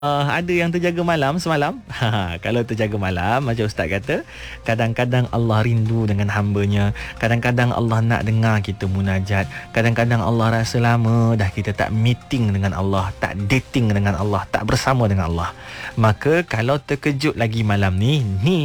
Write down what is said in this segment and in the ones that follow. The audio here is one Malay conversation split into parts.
Ada yang terjaga malam semalam? Kalau terjaga malam, macam Ustaz kata, kadang-kadang Allah rindu dengan hamba-Nya. Kadang-kadang Allah nak dengar kita munajat. Kadang-kadang Allah rasa lama dah kita tak meeting dengan Allah, tak dating dengan Allah, tak bersama dengan Allah. Maka kalau terkejut lagi malam ni,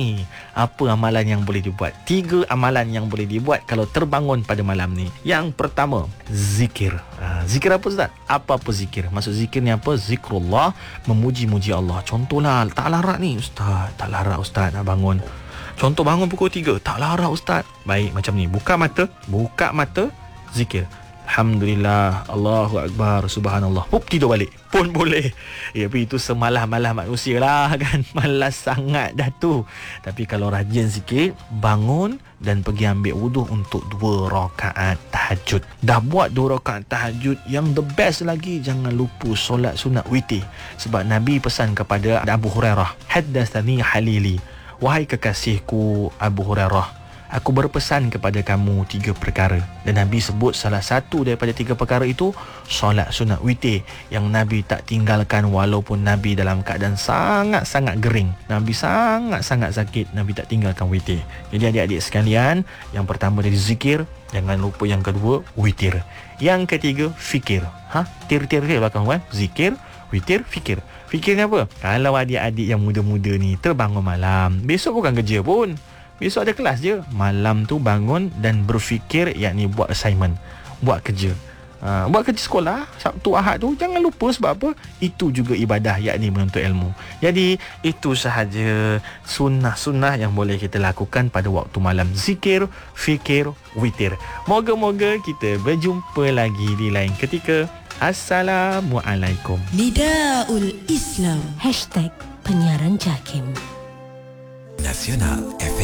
apa amalan yang boleh dibuat? 3 amalan yang boleh dibuat kalau terbangun pada malam ni. Yang pertama, zikir. Zikir apa Ustaz? Apa-apa zikir. Maksud zikir ni apa? Zikrullah, memuji-muji Allah. Contohlah, tak larat ni Ustaz. Tak larat Ustaz nak bangun. Contoh bangun pukul 3. Tak larat Ustaz. Baik, macam ni. Buka mata, zikir. Alhamdulillah, Allahu Akbar, Subhanallah. Tidur balik pun boleh. Tapi itu semalah-malah manusia lah kan. Malas sangat dah tu. Tapi kalau rajin sikit, bangun dan pergi ambil wudu untuk 2 rakaat tahajud. Dah buat 2 rakaat tahajud, yang the best lagi, jangan lupa solat sunat witir. Sebab Nabi pesan kepada Abu Hurairah, haddatsani halili, wahai kekasihku Abu Hurairah, aku berpesan kepada kamu 3 perkara. Dan Nabi sebut salah satu daripada 3 perkara itu solat sunat witir, yang Nabi tak tinggalkan walaupun Nabi dalam keadaan sangat-sangat gering. Nabi sangat-sangat sakit, Nabi tak tinggalkan witir. Jadi adik-adik sekalian, yang pertama dari zikir, jangan lupa yang kedua witir. Yang ketiga fikir. Tir-tir belakang kan? Zikir, witir, fikir. Fikirnya apa? Kalau adik-adik yang muda-muda ni terbangun malam, besok bukan kerja pun, besok ada kelas je. Malam tu bangun dan berfikir, yakni buat assignment, buat kerja. Buat kerja sekolah Sabtu Ahad tu jangan lupa. Sebab apa? Itu juga ibadah, yakni menuntut ilmu. Jadi itu sahaja sunnah-sunnah yang boleh kita lakukan pada waktu malam. Zikir, fikir, witir. Moga-moga kita berjumpa lagi di lain ketika. Assalamualaikum. Nidaul Islam #penyiaran JAKIM Nasional FM.